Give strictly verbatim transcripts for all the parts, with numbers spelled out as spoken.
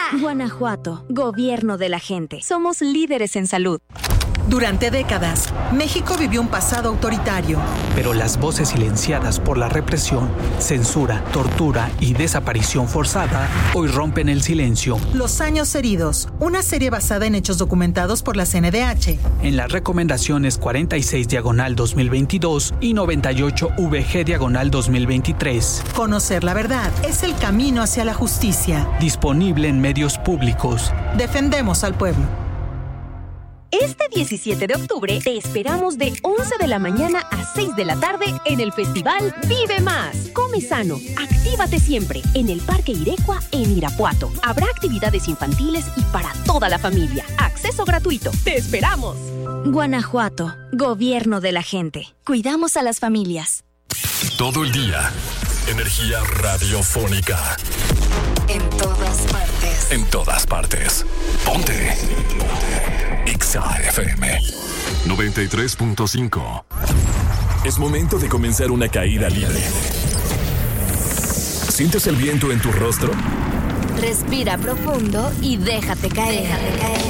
Guanajuato, gobierno de la gente. Somos líderes en salud. Durante décadas, México vivió un pasado autoritario. Pero las voces silenciadas por la represión, censura, tortura y desaparición forzada hoy rompen el silencio. Los años heridos, una serie basada en hechos documentados por la C N D H. En las recomendaciones cuarenta y seis diagonal dos mil veintidós y noventa y ocho V G diagonal dos mil veintitrés. Conocer la verdad es el camino hacia la justicia. Disponible en medios públicos. Defendemos al pueblo. Este diecisiete de octubre te esperamos de once de la mañana a seis de la tarde en el Festival Vive Más. Come sano, actívate siempre en el Parque Irecua en Irapuato. Habrá actividades infantiles y para toda la familia. Acceso gratuito. ¡Te esperamos! Guanajuato, gobierno de la gente. Cuidamos a las familias. Todo el día, energía radiofónica. En todas partes. En todas partes. Ponte. Ponte. Exa F M noventa y tres punto cinco. Es momento de comenzar una caída libre. ¿Sientes el viento en tu rostro? Respira profundo y déjate caer. Déjate caer.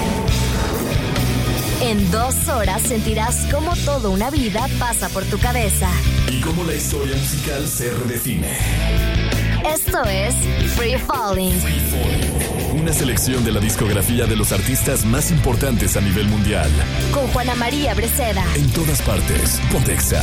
En dos horas sentirás cómo toda una vida pasa por tu cabeza. Y cómo la historia musical se redefine. Esto es Free Falling. Free Falling. Una selección de la discografía de los artistas más importantes a nivel mundial. Con Juana María Breceda. En todas partes, Ponte Exa.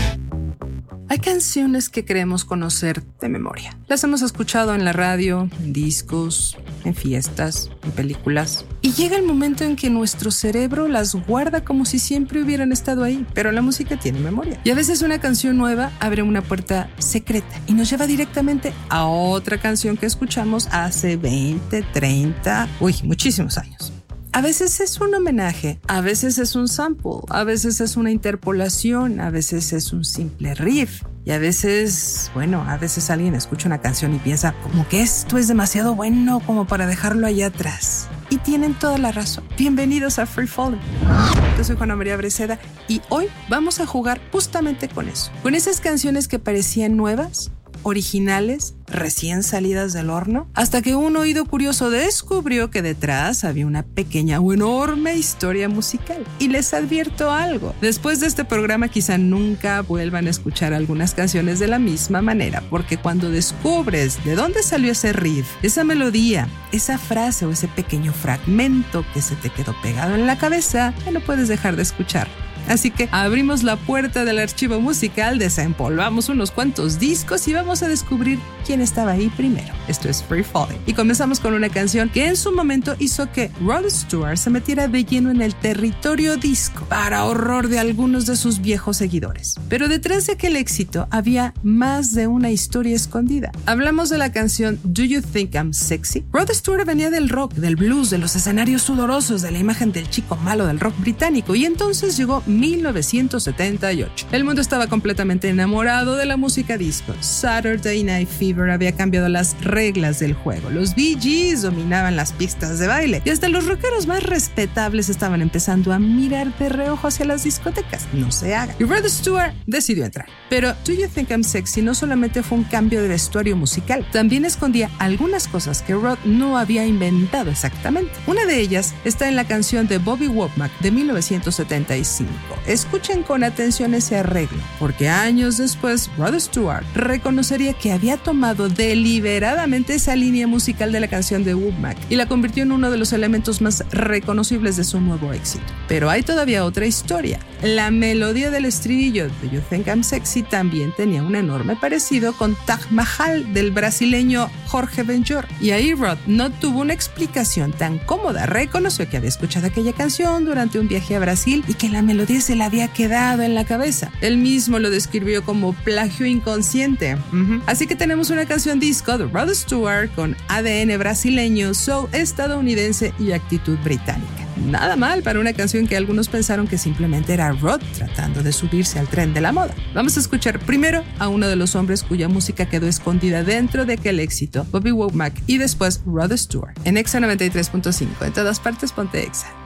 Hay canciones que creemos conocer de memoria. Las hemos escuchado en la radio, en discos, en fiestas, en películas. Y llega el momento en que nuestro cerebro las guarda como si siempre hubieran estado ahí. Pero la música tiene memoria. Y a veces una canción nueva abre una puerta secreta y nos lleva directamente a otra canción que escuchamos hace veinte, treinta, uy, muchísimos años. A veces es un homenaje, a veces es un sample, a veces es una interpolación, a veces es un simple riff. Y a veces, bueno, a veces alguien escucha una canción y piensa como que esto es demasiado bueno como para dejarlo allá atrás. Y tienen toda la razón. Bienvenidos a Free Falling. Yo soy Juana María Breceda y hoy vamos a jugar justamente con eso. Con esas canciones que parecían nuevas, originales, recién salidas del horno, hasta que un oído curioso descubrió que detrás había una pequeña o enorme historia musical. Y les advierto algo, después de este programa quizá nunca vuelvan a escuchar algunas canciones de la misma manera, porque cuando descubres de dónde salió ese riff, esa melodía, esa frase o ese pequeño fragmento que se te quedó pegado en la cabeza, ya no puedes dejar de escuchar. Así que abrimos la puerta del archivo musical, desempolvamos unos cuantos discos y vamos a descubrir quién estaba ahí primero. Esto es Free Falling. Y comenzamos con una canción que en su momento hizo que Rod Stewart se metiera de lleno en el territorio disco, para horror de algunos de sus viejos seguidores. Pero detrás de aquel éxito había más de una historia escondida. Hablamos de la canción Do You Think I'm Sexy? Rod Stewart venía del rock, del blues, de los escenarios sudorosos, de la imagen del chico malo del rock británico, y entonces llegó mil novecientos setenta y ocho. El mundo estaba completamente enamorado de la música disco. Saturday Night Fever había cambiado las reglas del juego. Los Bee Gees dominaban las pistas de baile y hasta los rockeros más respetables estaban empezando a mirar de reojo hacia las discotecas. No se haga. Y Rod Stewart decidió entrar. Pero Do You Think I'm Sexy no solamente fue un cambio de vestuario musical, también escondía algunas cosas que Rod no había inventado exactamente. Una de ellas está en la canción de Bobby Womack de mil novecientos setenta y cinco. Escuchen con atención ese arreglo, porque años después Rod Stewart reconocería que había tomado deliberadamente esa línea musical de la canción de Womack y la convirtió en uno de los elementos más reconocibles de su nuevo éxito. Pero hay todavía otra historia. La melodía del estribillo Do You Think I'm Sexy también tenía un enorme parecido con Taj Mahal del brasileño Jorge Benjor. Y ahí Rod no tuvo una explicación tan cómoda. Reconoció que había escuchado aquella canción durante un viaje a Brasil y que la melodía se le había quedado en la cabeza. Él mismo lo describió como plagio inconsciente. Uh-huh. Así que tenemos una canción disco de Rod Stewart con A D N brasileño, soul estadounidense y actitud británica. Nada mal para una canción que algunos pensaron que simplemente era Rod tratando de subirse al tren de la moda. Vamos a escuchar primero a uno de los hombres cuya música quedó escondida dentro de aquel éxito, Bobby Womack, y después Rod Stewart. En Exa noventa y tres punto cinco, en todas partes ponte Exa.